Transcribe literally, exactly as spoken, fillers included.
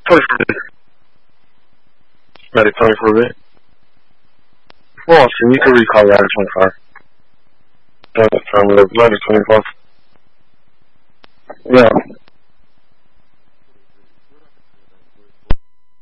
twenty-four B. Medic twenty-four B. Well, so you can recall Rider twenty-five. That's affirmative. Medic twenty-four. Yeah.